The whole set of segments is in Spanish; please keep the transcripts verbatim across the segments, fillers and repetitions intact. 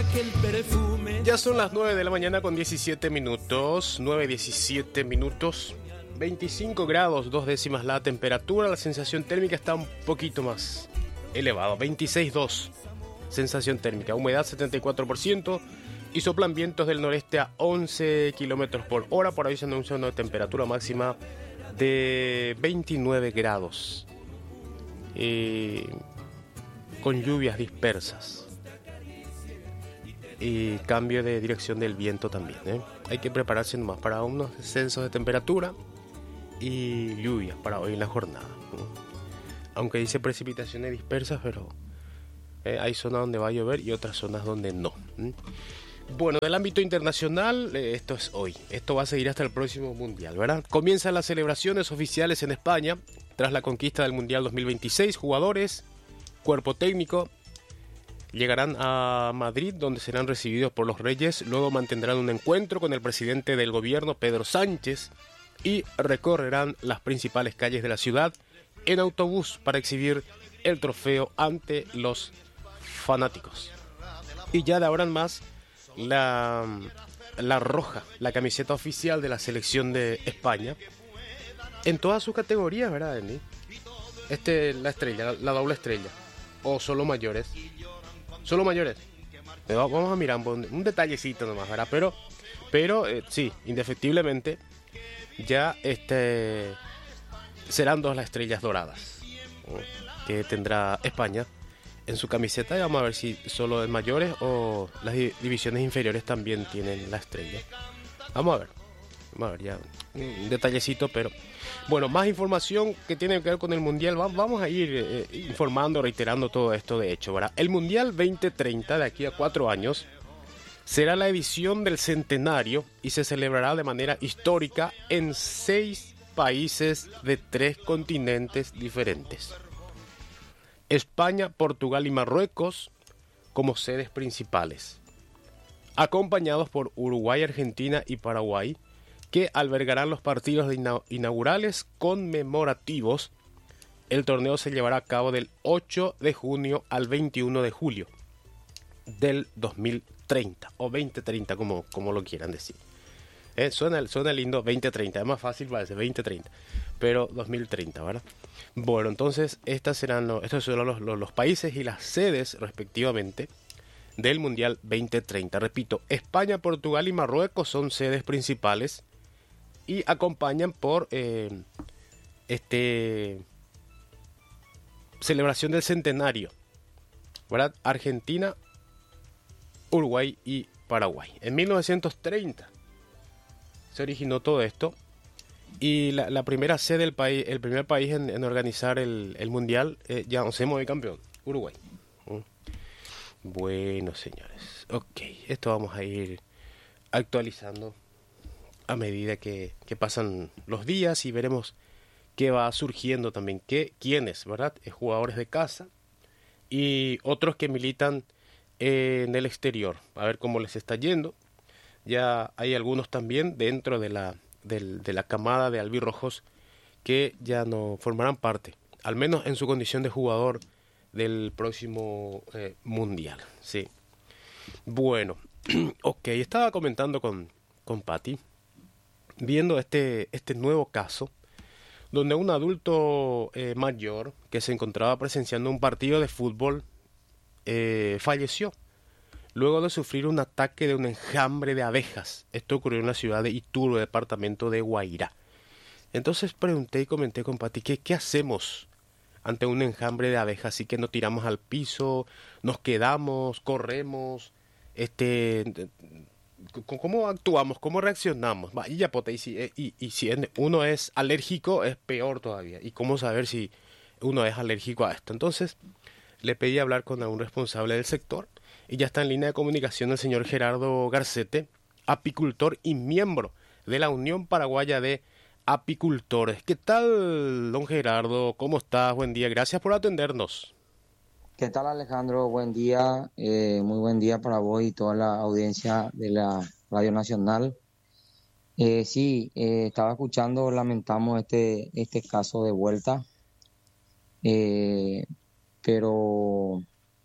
Ya son las nueve de la mañana con diecisiete minutos, nueve diecisiete minutos, veinticinco grados, dos décimas la temperatura, la sensación térmica está un poquito más elevada, veintiséis coma dos, sensación térmica, humedad setenta y cuatro por ciento y soplan vientos del noreste a once kilómetros por hora, por ahí se anuncia una temperatura máxima de veintinueve grados, eh, con lluvias dispersas. Y cambio de dirección del viento también, ¿eh? Hay que prepararse nomás para unos descensos de temperatura y lluvias para hoy en la jornada, ¿no? Aunque dice precipitaciones dispersas, pero eh, hay zonas donde va a llover y otras zonas donde no, ¿eh? Bueno, del ámbito internacional, eh, esto es hoy. Esto va a seguir hasta el próximo Mundial, ¿verdad? Comienzan las celebraciones oficiales en España tras la conquista del Mundial dos mil veintiséis. Jugadores, cuerpo técnico, llegarán a Madrid, donde serán recibidos por los Reyes. Luego mantendrán un encuentro con el presidente del gobierno, Pedro Sánchez, y recorrerán las principales calles de la ciudad en autobús para exhibir el trofeo ante los fanáticos. Y ya de ahora en más, la, la roja, la camiseta oficial de la selección de España, en todas sus categorías, ¿verdad, Denis? Este, la estrella, la, la doble estrella, o solo mayores. Solo mayores. Vamos a mirar un, un detallecito nomás, ¿verdad? Pero, pero eh, sí, indefectiblemente, ya este serán dos las estrellas doradas, ¿no?, que tendrá España en su camiseta. Y vamos a ver si solo en mayores o las divisiones inferiores también tienen la estrella. Vamos a ver. Vamos a ver ya un detallecito, pero bueno, más información que tiene que ver con el Mundial. Vamos a ir eh, informando, reiterando todo esto de hecho, ¿verdad? El Mundial veinte treinta, de aquí a cuatro años, será la edición del centenario y se celebrará de manera histórica en seis países de tres continentes diferentes. España, Portugal y Marruecos como sedes principales, acompañados por Uruguay, Argentina y Paraguay, que albergarán los partidos inaugurales conmemorativos. El torneo se llevará a cabo del ocho de junio al veintiuno de julio del dos mil treinta, o veinte treinta, como, como lo quieran decir. Eh, suena, suena lindo veinte treinta, es más fácil para decir veinte treinta, pero dos mil treinta, ¿verdad? Bueno, entonces estas serán los, estos serán los, los, los países y las sedes respectivamente del Mundial veinte treinta. Repito, España, Portugal y Marruecos son sedes principales y acompañan por eh, este celebración del centenario, ¿verdad? Argentina, Uruguay y Paraguay. En mil novecientos treinta se originó todo esto y la, la primera sede del país, el primer país en, en organizar el, el mundial, eh, ya no sé, muy campeón, Uruguay. ¿Mm? Bueno, señores, ok, esto vamos a ir actualizando a medida que, que pasan los días y veremos qué va surgiendo también, qué, quiénes, ¿verdad? Eh, jugadores de casa y otros que militan eh, en el exterior, a ver cómo les está yendo. Ya hay algunos también dentro de la, del, de la camada de albirrojos que ya no formarán parte, al menos en su condición de jugador del próximo eh, mundial, sí. Bueno, ok, estaba comentando con, con Patti, viendo este, este nuevo caso, donde un adulto eh, mayor que se encontraba presenciando un partido de fútbol eh, falleció luego de sufrir un ataque de un enjambre de abejas. Esto ocurrió en la ciudad de Ituro, departamento de Guairá. Entonces pregunté y comenté con Patti, ¿qué, ¿qué hacemos ante un enjambre de abejas? Así que nos tiramos al piso, nos quedamos, corremos, este... ¿cómo actuamos? ¿Cómo reaccionamos? Y ya, pote, y si, y, y si uno es alérgico, es peor todavía. ¿Y cómo saber si uno es alérgico a esto? Entonces, le pedí hablar con algún responsable del sector y ya está en línea de comunicación el señor Gerardo Garcete, apicultor y miembro de la Unión Paraguaya de Apicultores. ¿Qué tal, don Gerardo? ¿Cómo estás? Buen día. Gracias por atendernos. ¿Qué tal, Alejandro? Buen día, eh, muy buen día para vos y toda la audiencia de la Radio Nacional. Eh, sí, eh, estaba escuchando, lamentamos este, este caso de vuelta, eh, pero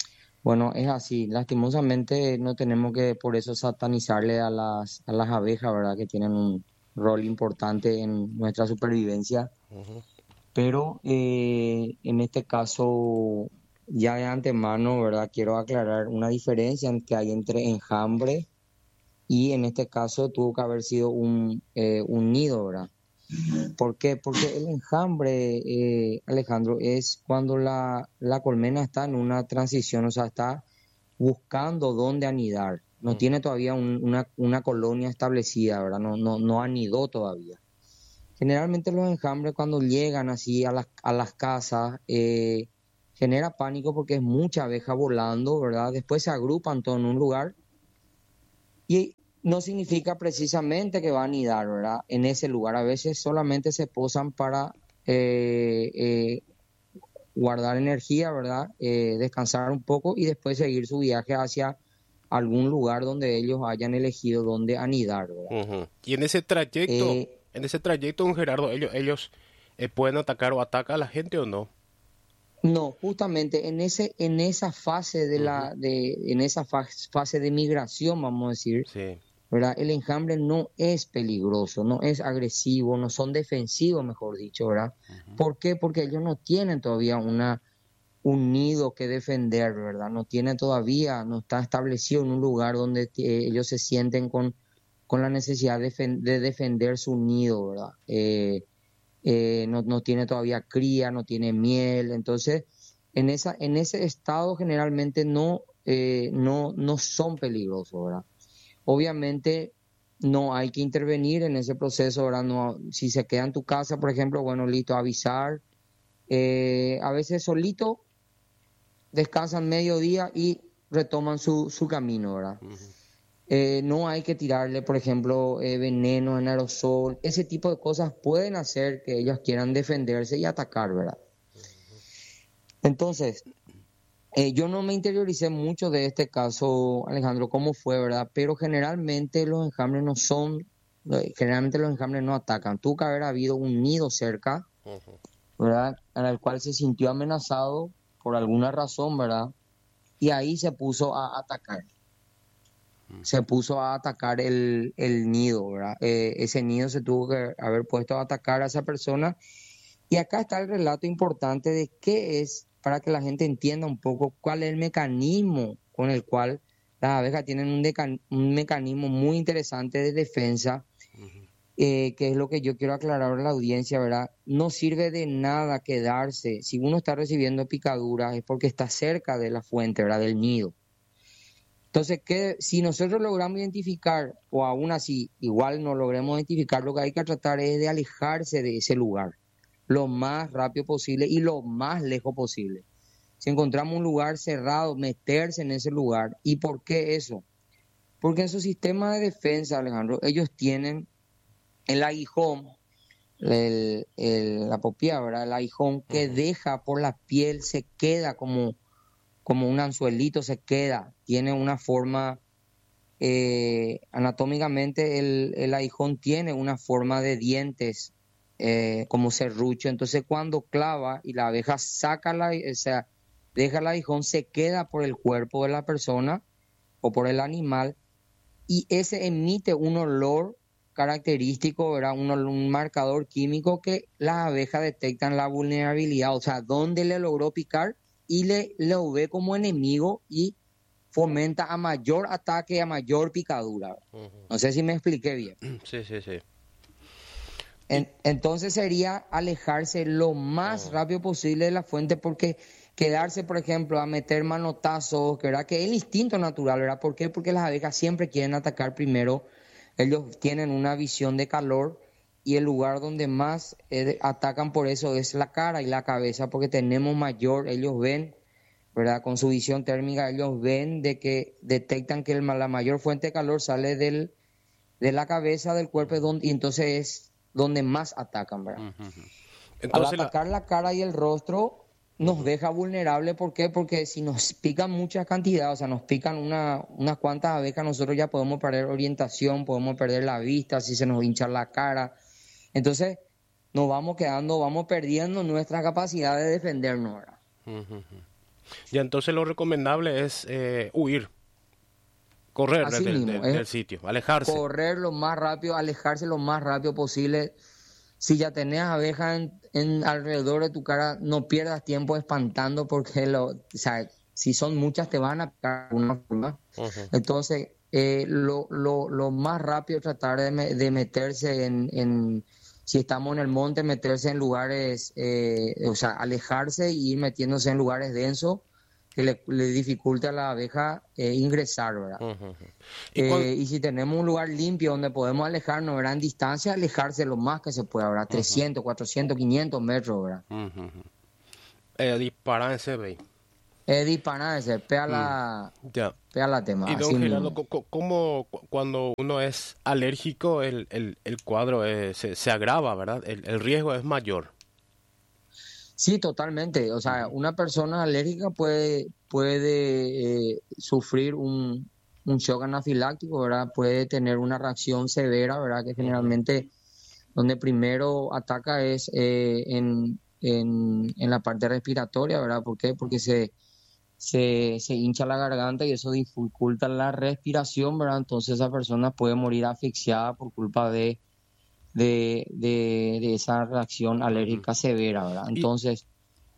Bueno, es así. Lastimosamente no tenemos que por eso satanizarle a las, a las abejas, ¿verdad? Que tienen un rol importante en nuestra supervivencia. Ujú, Pero eh, en este caso, ya de antemano, ¿verdad? Quiero aclarar una diferencia en- que hay entre enjambre y en este caso tuvo que haber sido un, eh, un nido, ¿verdad? ¿Por qué? Porque el enjambre, eh, Alejandro, es cuando la, la colmena está en una transición, o sea, está buscando dónde anidar. No ujú, tiene todavía un- una, una colonia establecida, ¿verdad? No, no, no anidó todavía. Generalmente los enjambres cuando llegan así a las, a las casas, eh, genera pánico porque es mucha abeja volando, ¿verdad? Después se agrupan todo en un lugar y no significa precisamente que van a anidar, ¿verdad? En ese lugar. A veces solamente se posan para eh, eh, guardar energía, ¿verdad? Eh, descansar un poco y después seguir su viaje hacia algún lugar donde ellos hayan elegido donde anidar, ¿verdad? ujú. Y en ese trayecto, Eh, en ese trayecto, don Gerardo, ellos, ellos eh, pueden atacar o ataca a la gente o no. no, justamente en ese, en esa fase de Ujú, la, de, en esa fa- fase de migración, vamos a decir, sí. ¿verdad? El enjambre no es peligroso, no es agresivo, no son defensivos, mejor dicho, ¿verdad? Ujú, ¿Por qué? Porque ellos no tienen todavía una, un nido que defender, ¿verdad? No tienen todavía, no está establecido en un lugar donde eh, ellos se sienten con, con la necesidad de, fen- de defender su nido, ¿verdad? Eh, eh, no, no tiene todavía cría, no tiene miel, entonces en, esa, en ese estado generalmente no, eh, no, no son peligrosos, ¿verdad? Obviamente no hay que intervenir en ese proceso, ¿verdad? No, si se queda en tu casa, por ejemplo, bueno, listo, avisar. Eh, a veces solito descansan mediodía y retoman su, su camino, ¿verdad? ujú. Eh, no hay que tirarle, por ejemplo, eh, veneno en aerosol. Ese tipo de cosas pueden hacer que ellos quieran defenderse y atacar, ¿verdad? Entonces, eh, yo no me interioricé mucho de este caso, Alejandro, cómo fue, ¿verdad? Pero generalmente los enjambres no son, eh, generalmente los enjambres no atacan. Tuvo que haber habido un nido cerca, Ujú, ¿verdad? En el cual se sintió amenazado por alguna razón, ¿verdad? Y ahí se puso a atacar. Se puso a atacar el, el nido, ¿verdad? Eh, ese nido se tuvo que haber puesto a atacar a esa persona. Y acá está el relato importante de qué es, para que la gente entienda un poco cuál es el mecanismo con el cual las abejas tienen un, deca- un mecanismo muy interesante de defensa, ujú, eh, que es lo que yo quiero aclarar a la audiencia, ¿verdad? No sirve de nada quedarse. Si uno está recibiendo picaduras es porque está cerca de la fuente, ¿verdad? Del nido. Entonces, que si nosotros logramos identificar, o aún así, igual no logremos identificar, lo que hay que tratar es de alejarse de ese lugar lo más rápido posible y lo más lejos posible. Si encontramos un lugar cerrado, meterse en ese lugar. ¿Y por qué eso? Porque en su sistema de defensa, Alejandro, ellos tienen el aguijón, el, el- la popía, ¿verdad? El aguijón que ujú, deja por la piel, se queda como, como un anzuelito, se queda, tiene una forma eh, anatómicamente el, el aguijón tiene una forma de dientes eh, como serrucho, entonces cuando clava y la abeja saca la, o sea, deja el aguijón, se queda por el cuerpo de la persona o por el animal y ese emite un olor característico, ¿verdad? Un, ol- un marcador químico que las abejas detectan la vulnerabilidad, o sea, dónde le logró picar y le lo ve como enemigo y fomenta a mayor ataque, a mayor picadura. ujú. No sé si me expliqué bien. Sí, sí, sí. Y, En- entonces sería alejarse lo más ah, rápido posible de la fuente porque quedarse, por ejemplo, a meter manotazos, que ¿verdad? Que es el instinto natural, ¿verdad? ¿Por qué? Porque las abejas siempre quieren atacar primero. Ellos tienen una visión de calor y el lugar donde más eh, atacan por eso es la cara y la cabeza porque tenemos mayor, ellos ven, ¿verdad? Con su visión térmica, ellos ven de que detectan que el ma- la mayor fuente de calor sale del, de la cabeza del cuerpo es ujú, donde, y entonces es donde más atacan, ¿verdad? ujú, ujú. Al Entonces la... atacar la cara y el rostro nos Ujú, deja vulnerable, ¿por qué? Porque si nos pican muchas cantidades, o sea, nos pican una, unas cuantas abejas, nosotros ya podemos perder orientación, podemos perder la vista, si se nos hincha la cara. Entonces, nos vamos quedando, vamos perdiendo nuestra capacidad de defendernos, ¿verdad? ujú, ujú. Ya entonces lo recomendable es eh, huir, correr Así del, mismo, del, es del sitio, alejarse. correr lo más rápido, alejarse lo más rápido posible. Si ya tenés abejas en, en alrededor de tu cara, no pierdas tiempo espantando porque lo, o sea, si son muchas te van a picar de alguna forma. Ujú, Entonces, eh, lo, lo, lo más rápido tratar de, me- de meterse en, en, si estamos en el monte, meterse en lugares, eh, o sea, alejarse y ir metiéndose en lugares densos que le, le dificulte a la abeja eh, ingresar, ¿verdad? ujú, ujú. Y cuan- Eh, y si tenemos un lugar limpio donde podemos alejarnos, ¿verdad? En distancia, alejarse lo más que se pueda, ¿verdad? ujú, trescientos, cuatrocientos, quinientos metros, ¿verdad? ujú, ujú. Eh, disparar ese ve. Es dispararse, pega Mm, la, ya. pega la tema, Y don así Gerardo, mismo. co- co- ¿cómo cu- cuando uno es alérgico el, el, el cuadro eh, se, se agrava, ¿verdad? El, el riesgo es mayor. Sí, totalmente. O sea, Ujú, una persona alérgica puede, puede eh, sufrir un, un shock anafiláctico, ¿verdad? Puede tener una reacción severa, ¿verdad? Que ujú, generalmente donde primero ataca es eh, en, en, en la parte respiratoria, ¿verdad? ¿Por qué? Porque se, se, se hincha la garganta y eso dificulta la respiración, ¿verdad? Entonces esa persona puede morir asfixiada por culpa de, de, de, de esa reacción ujú. alérgica severa, ¿verdad? Y, Entonces,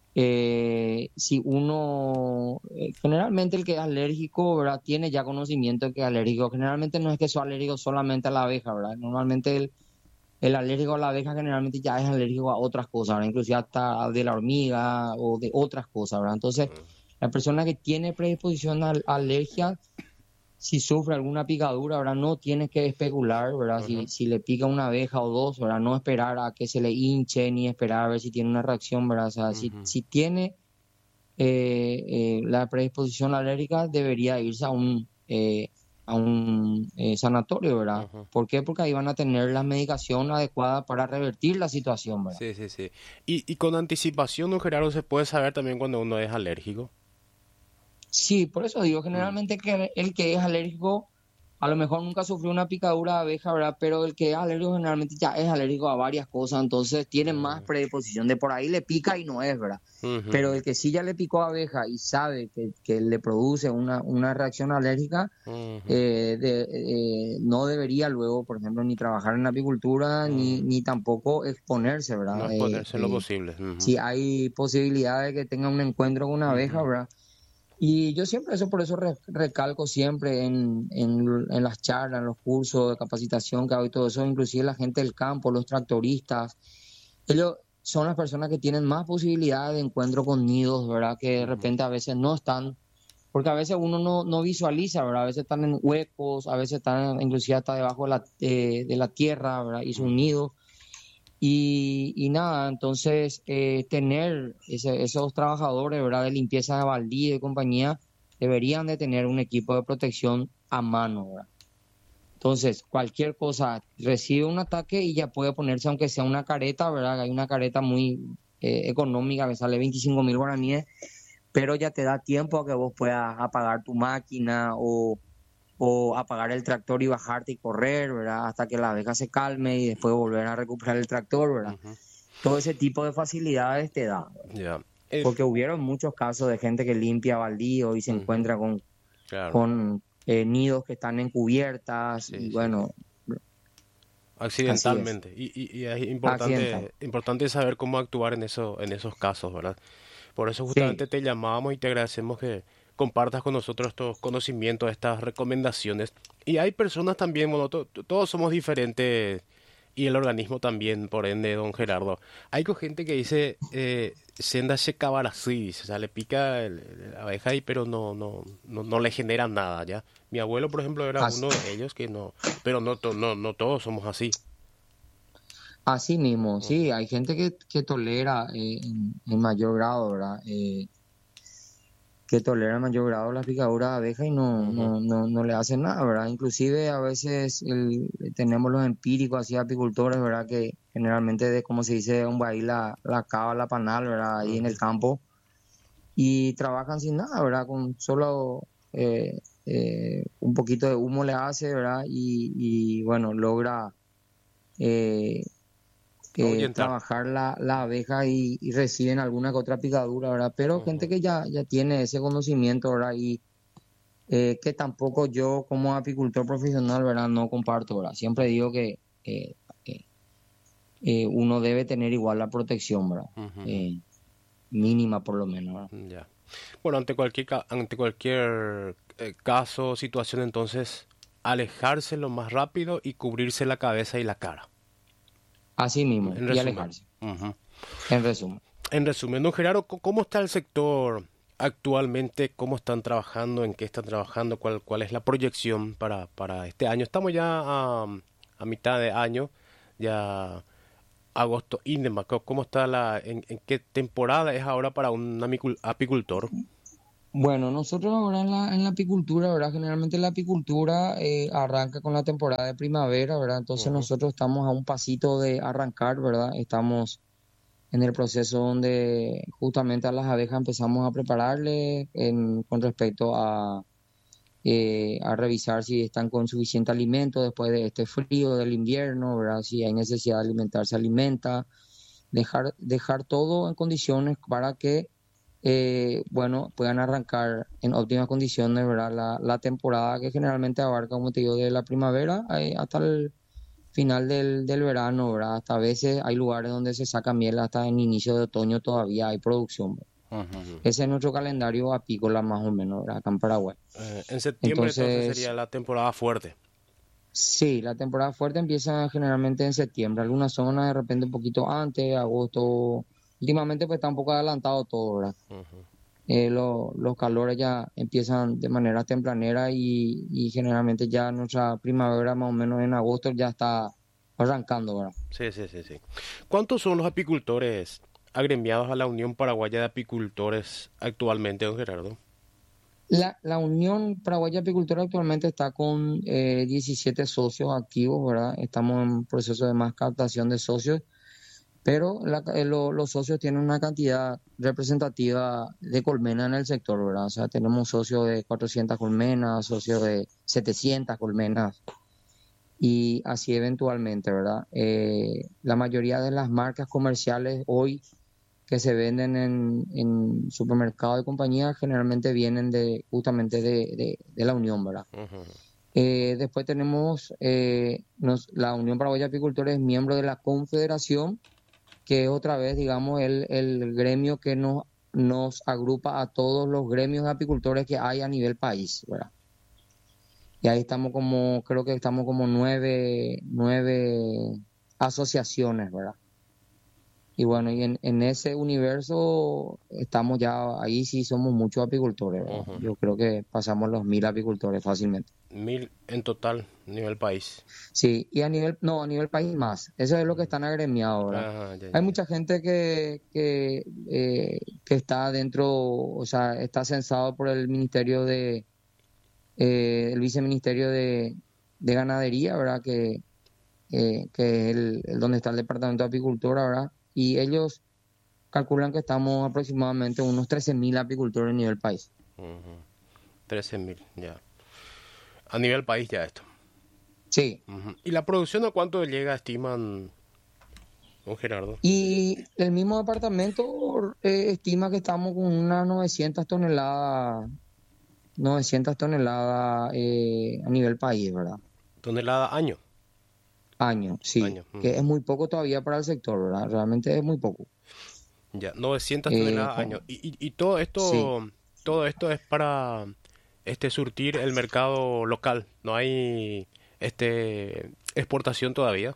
eh, si uno, eh, generalmente el que es alérgico, ¿verdad? Tiene ya conocimiento de que es alérgico. Generalmente no es que sea alérgico solamente a la abeja, ¿verdad? Normalmente el, el alérgico a la abeja generalmente ya es alérgico a otras cosas, ¿verdad? Inclusive hasta de la hormiga o de otras cosas, ¿verdad? Entonces, la persona que tiene predisposición a, a alergia, si sufre alguna picadura, ¿verdad? No tiene que especular, ¿verdad? Si, ujú, si le pica una abeja o dos, ¿verdad? No esperar a que se le hinche ni esperar a ver si tiene una reacción, ¿verdad? O sea, si, ujú. si tiene eh, eh, la predisposición alérgica, debería irse a un, eh, a un eh, sanatorio, ¿verdad? Ujú. ¿Por qué? Porque ahí van a tener la medicación adecuada para revertir la situación, ¿verdad? Sí, sí, sí. Y, y con anticipación, don Gerardo, se puede saber también cuando uno es alérgico. Sí, por eso digo, Mm, generalmente que el que es alérgico, a lo mejor nunca sufrió una picadura de abeja, ¿verdad? Pero el que es alérgico generalmente ya es alérgico a varias cosas, entonces tiene más mm, predisposición. De por ahí le pica y no es, ¿verdad? ujú, Pero el que sí ya le picó abeja y sabe que, que le produce una, una reacción alérgica, ujú. eh, de- eh, no debería luego, por ejemplo, ni trabajar en la apicultura ni, Mm, ni tampoco exponerse, no ¿verdad? Eh, exponerse en lo eh, posible. Ujú, si hay posibilidad de que tenga un encuentro con una abeja, ujú, ¿verdad? Y yo siempre, eso por eso re- recalco siempre en, en, en las charlas, en los cursos de capacitación que hago y todo eso, inclusive la gente del campo, los tractoristas, ellos son las personas que tienen más posibilidades de encuentro con nidos, ¿verdad? Que de ujú, repente a veces no están, porque a veces uno no, no visualiza, ¿verdad? A veces están en huecos, a veces están inclusive hasta debajo de la, eh, de la tierra, ¿verdad? Hizo un ujú. nido. Y, y nada, entonces eh, tener ese- esos trabajadores, ¿verdad? De limpieza de baldío y compañía, deberían de tener un equipo de protección a mano, ¿verdad? Entonces, cualquier cosa, recibe un ataque y ya puede ponerse, aunque sea una careta, ¿verdad? Hay una careta muy eh, económica que sale veinticinco mil guaraníes, pero ya te da tiempo a que vos puedas apagar tu máquina o, o apagar el tractor y bajarte y correr, ¿verdad? Hasta que la abeja se calme y después volver a recuperar el tractor, ¿verdad? Ujú. Todo ese tipo de facilidades te da, Ya. Eh, porque hubieron muchos casos de gente que limpia baldío y se ujú, encuentra con, claro. con eh, nidos que están encubiertas Sí, y sí, sí. bueno, así es, Accidentalmente. Y, y, y es accidental. importante, importante saber cómo actuar en eso, en esos casos, ¿verdad? Por eso Sí, justamente te llamábamos y te agradecemos que compartas con nosotros estos conocimientos, estas recomendaciones. Y hay personas también, bueno, to- to- todos somos diferentes y el organismo también, por ende, don Gerardo. Hay co- gente que dice, eh, senda se así, dice, o sea, le pica el- la abeja y pero no, no, no, no le genera nada, ¿ya? Mi abuelo, por ejemplo, era así, uno de ellos que no, pero no, to- no, no todos somos así. así mismo, Ujú, sí, hay gente que, que tolera eh, en, en mayor grado, ¿verdad? Eh, que tolera en mayor grado la picadura de abeja y no, ujú, no, no, no le hace nada, ¿verdad? Inclusive a veces el- tenemos los empíricos, así apicultores, ¿verdad? Que generalmente, de, como se dice, un ahí la, la cava, la panal, ¿verdad? Ahí en ujú, el campo y trabajan sin nada, ¿verdad? Con solo eh, eh, un poquito de humo le hace, ¿verdad? Y, y bueno, logra eh, eh, trabajar la, la abeja y, y reciben alguna que otra picadura, ¿verdad? Pero uh-huh. gente que ya, ya tiene ese conocimiento, ¿verdad? Y eh, que tampoco yo como apicultor profesional, ¿verdad? No comparto, ¿verdad? Siempre digo que eh, eh, eh, uno debe tener igual la protección, ¿verdad? Uh-huh. Eh, mínima por lo menos, ¿verdad? Ya. Bueno, ante cualquier, ante cualquier eh, caso, situación, entonces, alejarse lo más rápido y cubrirse la cabeza y la cara. Así mismo, en y resumen. alejarse. Uh-huh. En resumen. En resumen, don Gerardo, ¿cómo está el sector actualmente? ¿Cómo están trabajando? ¿En qué están trabajando? ¿Cuál, cuál es la proyección para, para este año? Estamos ya a, a mitad de año, ya agosto, INDEMA. ¿Cómo está la, en, en qué temporada es ahora para un apicultor? Bueno, nosotros ahora en la, en la apicultura, ¿verdad? Generalmente la apicultura eh, arranca con la temporada de primavera, ¿verdad? Entonces uh-huh. nosotros estamos a un pasito de arrancar, ¿verdad? Estamos en el proceso donde justamente a las abejas empezamos a prepararle en, con respecto a, eh, a revisar si están con suficiente alimento después de este frío del invierno, ¿verdad? Si hay necesidad de alimentarse, alimenta, dejar, dejar todo en condiciones para que Eh, bueno, puedan arrancar en óptimas condiciones, ¿verdad? La, la temporada que generalmente abarca, como te digo, de la primavera eh, hasta el final del, del verano, ¿verdad? Hasta a veces hay lugares donde se saca miel hasta en inicio de otoño todavía hay producción. Uh-huh. Ese es nuestro calendario apícola más o menos, ¿verdad? Acá en Paraguay. Eh, en septiembre entonces, entonces sería la temporada fuerte. Sí, la temporada fuerte empieza generalmente en septiembre. Algunas zonas de repente un poquito antes, agosto. Últimamente pues está un poco adelantado todo, ¿verdad? Uh-huh. Eh, lo, los calores ya empiezan de manera tempranera y, y generalmente ya nuestra primavera más o menos en agosto ya está arrancando, ¿verdad? Sí, sí, sí, sí. ¿Cuántos son los apicultores agremiados a la Unión Paraguaya de Apicultores actualmente, don Gerardo? La, la Unión Paraguaya de Apicultores actualmente está con eh, diecisiete socios activos, ¿verdad? Estamos en proceso de más captación de socios. Pero la, eh, lo, los socios tienen una cantidad representativa de colmenas en el sector, ¿verdad? O sea, tenemos socios de cuatrocientas colmenas, socios de setecientas colmenas y así eventualmente, ¿verdad? Eh, la mayoría de las marcas comerciales hoy que se venden en, en supermercados y compañías generalmente vienen de justamente de, de, de la Unión, ¿verdad? Uh-huh. Eh, después tenemos eh, nos, la Unión Paraguaya de Apicultores es miembro de la Confederación, que es otra vez, digamos, el, el gremio que nos, nos agrupa a todos los gremios de apicultores que hay a nivel país, ¿verdad? Y ahí estamos como, creo que estamos como nueve, nueve asociaciones, ¿verdad? Y bueno, y en, en ese universo estamos ya, ahí sí somos muchos apicultores, ¿verdad? Uh-huh. Yo creo que pasamos los mil apicultores fácilmente. Mil en total, a nivel país. Sí, y a nivel, no, a nivel país más. Eso es lo que están agremiados, ¿verdad? Ah, ya, ya. Hay mucha gente que, que, eh, que está dentro, o sea, está censado por el Ministerio de, eh, el Viceministerio de, de Ganadería, ¿verdad? Que, eh, que es el, el donde está el Departamento de Apicultura, ¿verdad? Y ellos calculan que estamos aproximadamente unos trece mil apicultores a nivel país. Uh-huh. trece mil, ya. A nivel país ya esto. Sí. Uh-huh. ¿Y la producción a cuánto llega, estiman, don Gerardo? Y el mismo departamento eh, estima que estamos con unas novecientas toneladas, novecientas toneladas eh, a nivel país, ¿verdad? ¿Tonelada año? Año, sí. Año. Uh-huh. Que es muy poco todavía para el sector, ¿verdad? Realmente es muy poco. Ya, novecientas toneladas eh, año. ¿Y, y, y todo esto, sí. todo esto es para este surtir el mercado local? ¿No hay este exportación todavía?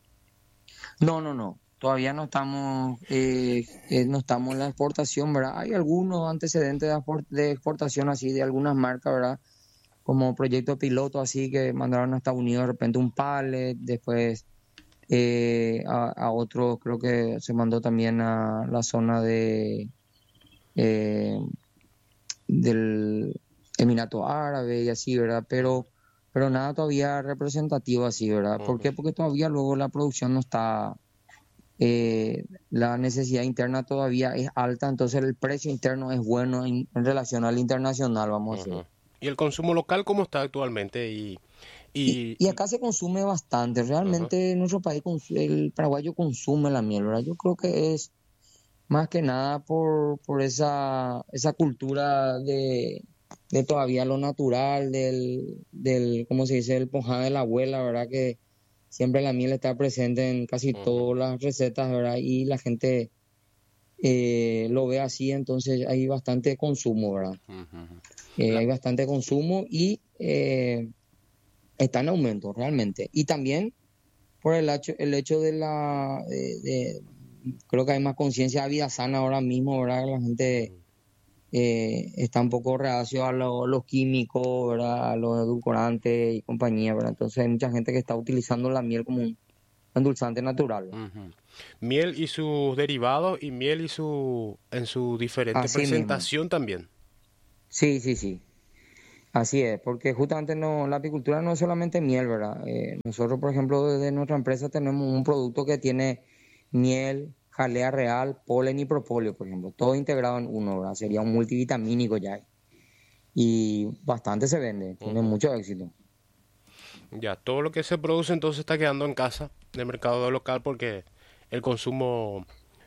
No, no, no. Todavía no estamos, eh, eh, no estamos en la exportación, ¿verdad? Hay algunos antecedentes de, export, de exportación así de algunas marcas, ¿verdad? Como proyecto piloto así que mandaron a Estados Unidos de repente un pallet, después eh, a, a otro creo que se mandó también a la zona de eh, del Emirato Árabe y así, ¿verdad? Pero pero nada todavía representativo así, ¿verdad? ¿Por qué? Porque todavía luego la producción no está, eh, la necesidad interna todavía es alta, entonces el precio interno es bueno en, en relación al internacional, vamos uh-huh. a decir. ¿Y el consumo local cómo está actualmente? Y, Y, Y, y acá se consume bastante. ajá, Realmente en nuestro país cons- el paraguayo consume la miel, ¿verdad? Yo creo que es más que nada por, por esa, esa cultura de, de todavía lo natural, del, del, ¿cómo se dice? El ponjada de la abuela, ¿verdad? Que siempre la miel está presente en casi ujú, todas las recetas, ¿verdad? Y la gente eh, lo ve así, entonces hay bastante consumo, ¿verdad? ujú, ujú. Eh, La- hay bastante consumo y eh, está en aumento realmente. Y también por el hecho, el hecho de la, de, de- creo que hay más conciencia de vida sana ahora mismo, ¿verdad? La gente ujú. eh, está un poco reacio a lo- los químicos, ¿verdad? A los edulcorantes y compañía, ¿verdad? Entonces hay mucha gente que está utilizando la miel como un endulzante natural, ¿verdad? Ujú. Miel y sus derivados y miel y su en su diferente Así mismo. presentación también. Sí, sí, sí. Así es, porque justamente no, la apicultura no es solamente miel, ¿verdad? Eh, nosotros, por ejemplo, desde nuestra empresa tenemos un producto que tiene miel, jalea real, polen y propóleo, por ejemplo, todo integrado en uno, ¿verdad? Sería un multivitamínico ya. Y bastante se vende, tiene Ujú. mucho éxito. Ya, todo lo que se produce entonces está quedando en casa, en el mercado local, porque el consumo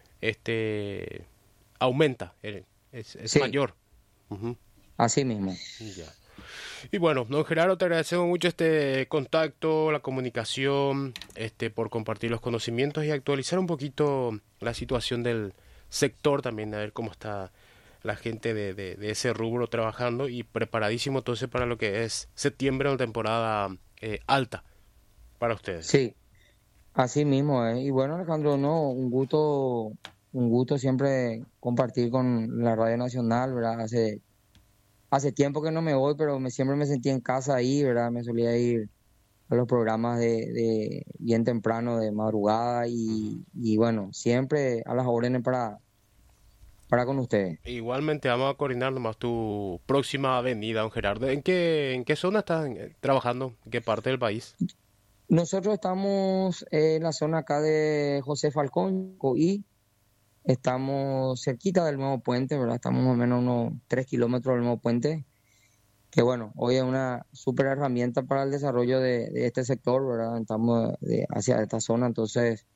este aumenta, eh, es, es Sí, mayor. Ujú. así mismo. Ya. Y bueno, don Gerardo, te agradecemos mucho este contacto, la comunicación, este, por compartir los conocimientos y actualizar un poquito la situación del sector también, a ver cómo está la gente de, de, de ese rubro trabajando y preparadísimo entonces para lo que es septiembre, una temporada eh, alta para ustedes. Sí, así mismo, ¿eh? Y bueno, Alejandro, no, un gusto, un gusto siempre compartir con la Radio Nacional, ¿verdad? Hace, hace tiempo que no me voy, pero me, siempre me sentí en casa ahí, ¿verdad? Me solía ir a los programas de, de bien temprano, de madrugada Ujú. y, y bueno, siempre a las órdenes para, para con ustedes. Igualmente vamos a coordinar nomás tu próxima venida, don Gerardo. ¿En qué, en qué zona estás eh, trabajando? ¿En qué parte del país? Nosotros estamos en la zona acá de José Falcón, Coí, estamos cerquita del nuevo puente, ¿verdad? Estamos más o menos unos tres kilómetros del nuevo puente, que bueno, hoy es una súper herramienta para el desarrollo de, de este sector, ¿verdad? Estamos de- hacia esta zona, entonces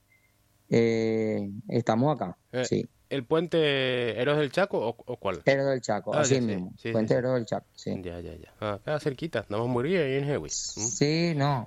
eh, estamos acá, Eh, sí. ¿El puente Héroes del Chaco o, o cuál? Héroe del Chaco, Ah, ya así sí, mismo, sí, sí, puente sí. Héroe del Chaco, sí. Ya, ya, ya. Ah, acá cerquita, nada más morir ahí en Hewi. ¿Mm? Sí, no.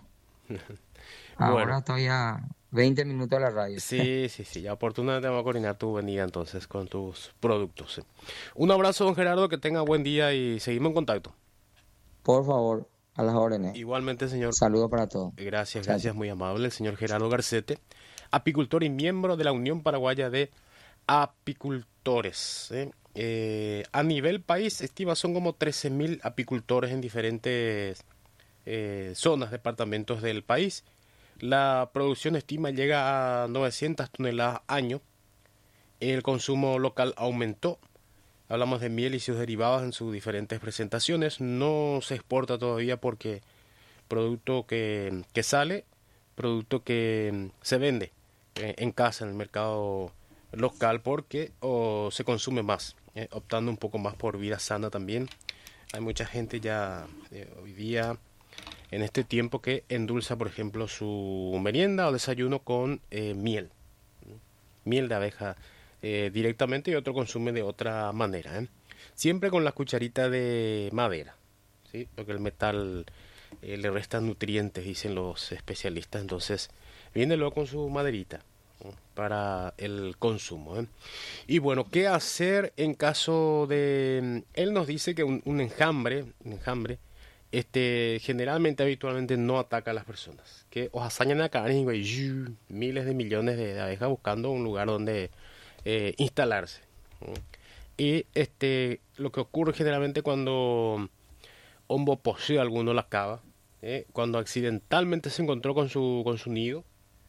Bueno, Ahora estoy a veinte minutos de la radio. sí, sí, sí, ya oportunamente vamos a coordinar tu venida entonces con tus productos. Sí. Un abrazo, don Gerardo, que tenga buen día y seguimos en contacto. Por favor, a las órdenes. Igualmente, señor. Saludos para todos. Gracias, Chao, gracias, chao. muy amable, el señor Gerardo Garcete, apicultor y miembro de la Unión Paraguaya de Apicultores. ¿Eh? Eh, a nivel país, estima, son como trece mil apicultores en diferentes eh, zonas, departamentos del país. La producción estima llega a novecientas toneladas año. El consumo local aumentó. Hablamos de miel y sus derivados en sus diferentes presentaciones. No se exporta todavía porque producto que, que sale, producto que se vende eh, en casa, en el mercado local, porque o se consume más, eh, optando un poco más por vida sana también. Hay mucha gente ya eh, hoy día en este tiempo que endulza, por ejemplo, su merienda o desayuno con eh, miel, miel de abeja eh, directamente y otro consume de otra manera, ¿eh? Siempre con la cucharita de madera, ¿sí? Porque el metal eh, le resta nutrientes, dicen los especialistas, entonces viene luego con su maderita, ¿no? Para el consumo, ¿eh? Y bueno, ¿qué hacer en caso de... Él nos dice que un, un enjambre, un enjambre, este, generalmente, habitualmente no ataca a las personas. Que os hazañan a caer y yu, miles de millones de abejas buscando un lugar donde eh, instalarse, ¿no? Y este, lo que ocurre generalmente cuando Hombo posee alguno la cava, ¿eh? Cuando accidentalmente se encontró con su, con su nido,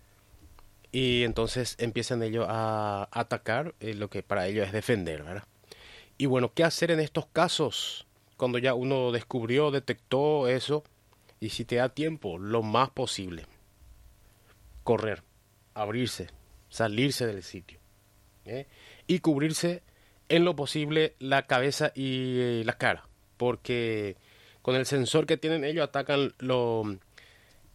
y entonces empiezan ellos a atacar eh, lo que para ellos es defender, ¿verdad? Y bueno, ¿qué hacer en estos casos? Cuando ya uno descubrió, detectó eso, y si te da tiempo, lo más posible, correr, abrirse, salirse del sitio, ¿eh? Y cubrirse en lo posible la cabeza y eh, la cara, porque con el sensor que tienen ellos atacan lo,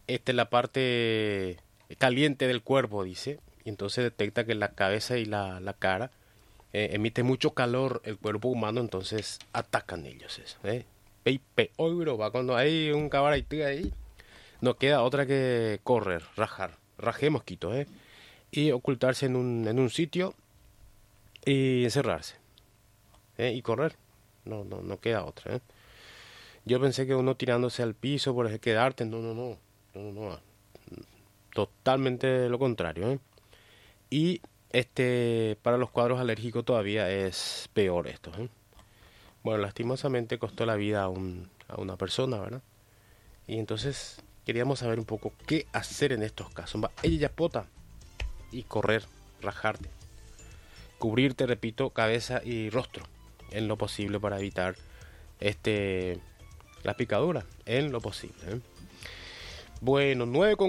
este, la parte caliente del cuerpo, dice, y entonces detecta que la cabeza y la, la cara eh, emite mucho calor el cuerpo humano, entonces atacan ellos eso, ¿eh? Peipe, oiro, va cuando hay un cabaraití ahí, no queda otra que correr, rajar, rajé mosquitos, ¿eh? Y ocultarse en un, en un sitio y encerrarse, ¿eh? Y correr, no, no, no queda otra, ¿eh? Yo pensé que uno tirándose al piso por quedarte, no, no, no, no, no, no. Totalmente lo contrario, ¿eh? Y este, para los cuadros alérgicos todavía es peor esto, ¿eh? Bueno, lastimosamente costó la vida a, un, a una persona, ¿verdad? Y entonces queríamos saber un poco qué hacer en estos casos. Va, ella ya pota y correr, rajarte, cubrirte, repito, cabeza y rostro en lo posible para evitar este la picadura, en lo posible, ¿eh? Bueno, nueve con